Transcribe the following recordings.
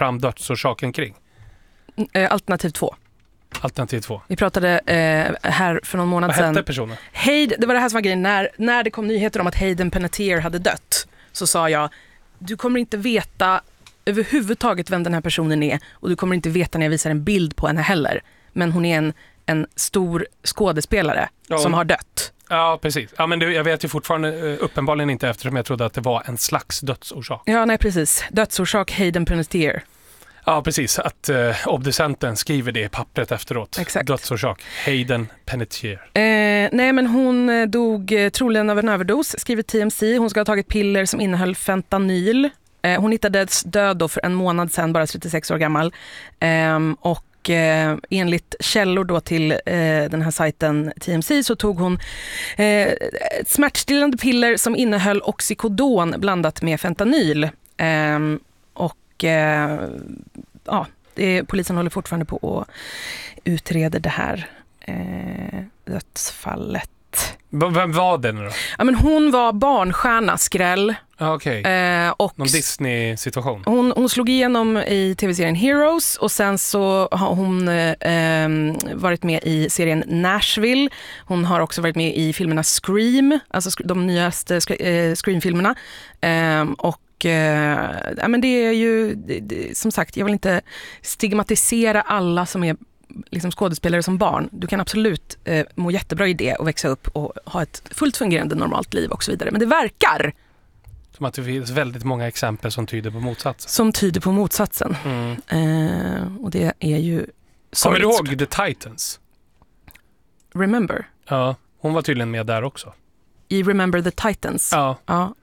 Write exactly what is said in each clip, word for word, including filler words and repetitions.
fram dödsorsaken kring? Eh, alternativ två. Alternativ två. Vi pratade eh, här för någon månad Vad sedan. Vad hette personen? Hayden, det var det här som var grejen. När, när det kom nyheter om att Hayden Panettiere hade dött så sa jag, du kommer inte veta överhuvudtaget vem den här personen är och du kommer inte veta när jag visar en bild på henne heller. Men hon är en, en stor skådespelare ja. som har dött. Ja, precis. Ja, men det, jag vet ju fortfarande uppenbarligen inte eftersom jag trodde att det var en slags dödsorsak. Ja, nej precis. Dödsorsak Hayden Panettiere. Ja, precis. Att eh, obducenten skriver det i pappret efteråt. Exakt. Dödsorsak. Hayden Panettiere. Eh, nej, men hon dog eh, troligen av en överdos, skriver T M C. Hon ska ha tagit piller som innehöll fentanyl. Eh, hon hittades död då för en månad sedan, bara trettiosex år gammal. Eh, och eh, enligt källor då till eh, den här sajten T M C så tog hon eh, ett smärtstillande piller som innehöll oxycodon blandat med fentanyl. Eh, och eh, ja, det, polisen håller fortfarande på och utreder det här eh, dödsfallet. Vem var det nu då? Ja, men hon var barnstjärna, skräll. Okej. Okay. Eh, och någon Disney-situation. Hon, hon slog igenom i tv-serien Heroes och sen så har hon eh, varit med i serien Nashville. Hon har också varit med i filmerna Scream, alltså de nyaste eh, Scream-filmerna. Eh, och eh, ja, men det är ju, det, det, som sagt, jag vill inte stigmatisera alla som är liksom skådespelare som barn. Du kan absolut eh, må jättebra i det och växa upp och ha ett fullt fungerande normalt liv och så vidare. Men det verkar som att det finns väldigt många exempel som tyder på motsatsen. Som tyder på motsatsen. Mm. Eh, och det är ju... Kommer du ihåg The Titans? Remember? Ja, hon var tydligen med där också. I Remember the Titans? Ja. ja.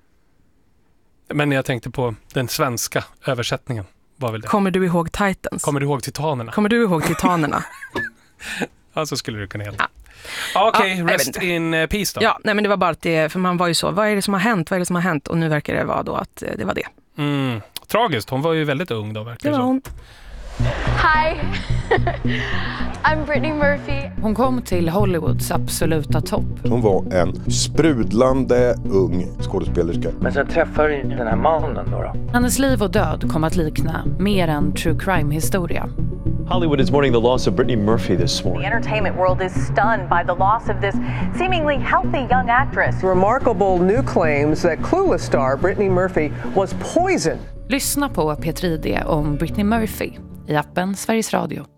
Men jag tänkte på den svenska översättningen. Var väl det. Kommer du ihåg Titans? Kommer du ihåg Titanerna? Kommer du ihåg Titanerna? Ja, så skulle du kunna heta. Ja. Okej, okay, ja, rest in peace då. Ja, nej men det var bara att det, för man var ju så, vad är det som har hänt? Vad är det som har hänt? Och nu verkar det vara då att det var det. Mm. Tragiskt, hon var ju väldigt ung då, verkligen. Det var hon. Hi, I'm Brittany Murphy. Hon kom till Hollywoods absoluta topp. Hon var en sprudlande ung skådespelerska. Men sen träffade du den här mannen då, då? Hennes liv och död kom att likna mer än true crime-historia. Hollywood is mourning the loss of Brittany Murphy this morning. The entertainment world is stunned by the loss of this seemingly healthy young actress. Remarkable new claims that Clueless star Brittany Murphy was poisoned. Lyssna på P tre D om Brittany Murphy i appen Sveriges Radio.